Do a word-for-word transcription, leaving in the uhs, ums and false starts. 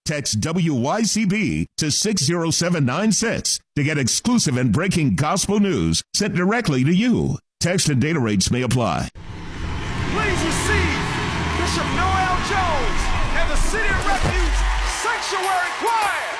Text W Y C B to six zero seven nine six to get exclusive and breaking gospel news sent directly to you. Text and data rates may apply. Please receive Bishop Noel Jones and the City of Refuge Sanctuary Choir.